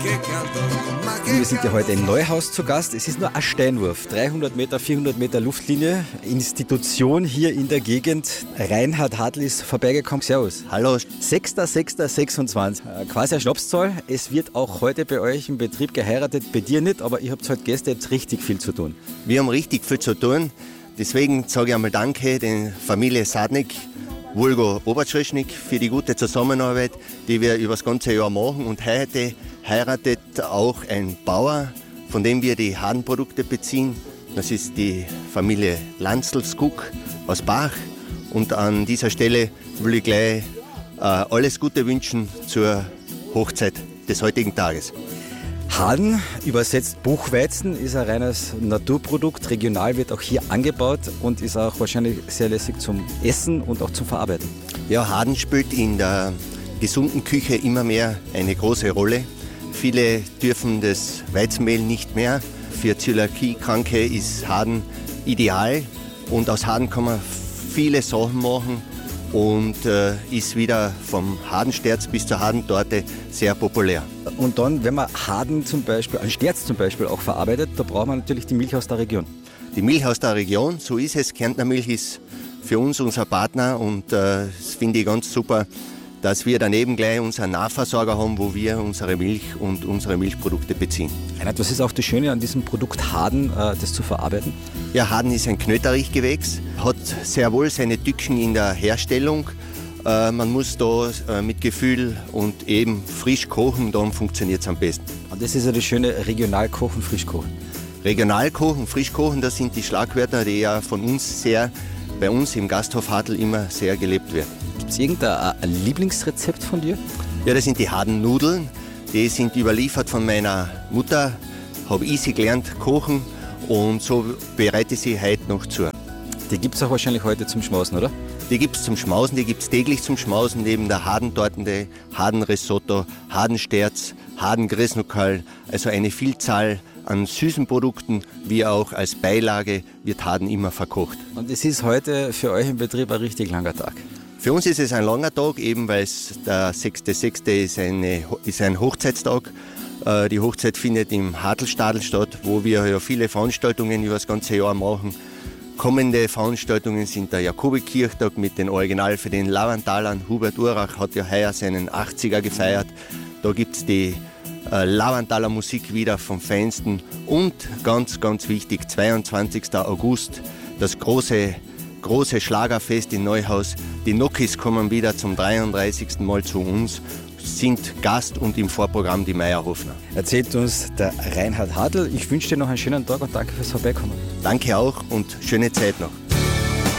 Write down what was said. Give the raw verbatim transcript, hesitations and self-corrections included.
Wir sind ja heute in Neuhaus zu Gast. Es ist nur ein Steinwurf, dreihundert Meter, vierhundert Meter Luftlinie. Institution hier in der Gegend. Reinhard Hadl ist vorbeigekommen. Servus. Hallo. sechster sechster sechsundzwanzig. Quasi eine Schnapszahl. Es wird auch heute bei euch im Betrieb geheiratet. Bei dir nicht, aber ihr habt heute Gäste, jetzt richtig viel zu tun. Wir haben richtig viel zu tun. Deswegen sage ich einmal Danke den Familie Sadnik, Vulgo Obertschreschnik, für die gute Zusammenarbeit, die wir über das ganze Jahr machen. Und heute heiratet auch ein Bauer, von dem wir die Hadenprodukte beziehen. Das ist die Familie Lanzl-Skuk aus Bach. Und an dieser Stelle will ich gleich äh, alles Gute wünschen zur Hochzeit des heutigen Tages. Haden, übersetzt Buchweizen, ist ein reines Naturprodukt. Regional wird auch hier angebaut und ist auch wahrscheinlich sehr lässig zum Essen und auch zum Verarbeiten. Ja, Haden spielt in der gesunden Küche immer mehr eine große Rolle. Viele dürfen das Weizenmehl nicht mehr. Für Zöliakie-Kranke ist Haden ideal und aus Haden kann man viele Sachen machen und äh, ist wieder vom Hadensterz bis zur Hadentorte sehr populär. Und dann, wenn man Haden zum Beispiel, einen Sterz zum Beispiel auch verarbeitet, da braucht man natürlich die Milch aus der Region. Die Milch aus der Region, so ist es. Kärntner Milch ist für uns unser Partner und äh, das finde ich ganz super, dass wir daneben gleich unseren Nahversorger haben, wo wir unsere Milch und unsere Milchprodukte beziehen. Reinhard, was ist auch das Schöne an diesem Produkt Haden, äh, das zu verarbeiten? Ja, Haden ist ein Knöterichgewächs, hat sehr wohl seine Tücken in der Herstellung. Äh, man muss da äh, mit Gefühl und eben frisch kochen, dann funktioniert es am besten. Und das ist ja das Schöne, regional kochen, frisch kochen. Regional kochen, frisch kochen, das sind die Schlagwörter, die ja von uns sehr, bei uns im Gasthof Hadl immer sehr gelebt werden. Gibt es irgendein Lieblingsrezept von dir? Ja, das sind die Hadennudeln. Die sind überliefert von meiner Mutter. Habe ich sie gelernt kochen und so bereite ich sie heute noch zu. Die gibt es auch wahrscheinlich heute zum Schmausen, oder? Die gibt es zum Schmausen, die gibt es täglich zum Schmausen, neben der Hadentorte, Hadenrisotto, Hadensterz, Hadengrisnokal, also eine Vielzahl an süßen Produkten, wie auch als Beilage wird Haden immer verkocht. Und es ist heute für euch im Betrieb ein richtig langer Tag. Für uns ist es ein langer Tag, eben weil es der sechster sechster ist, eine, ist ein Hochzeitstag. Äh, die Hochzeit findet im Hadlstadl statt, wo wir ja viele Veranstaltungen über das ganze Jahr machen. Kommende Veranstaltungen sind der Jakobikirchtag mit den Original für den Lauantalern. Hubert Urach hat ja heuer seinen achtziger gefeiert. Da gibt es die äh, Lauantaler Musik wieder vom Feinsten. Und ganz, ganz wichtig, zweiundzwanzigster August, das große Große Schlagerfest in Neuhaus. Die Nokis kommen wieder zum dreiunddreißigsten Mal zu uns, sind Gast und im Vorprogramm die Meierhofner. Erzählt uns der Reinhard Hadl. Ich wünsche dir noch einen schönen Tag und danke fürs Vorbeikommen. Danke auch und schöne Zeit noch.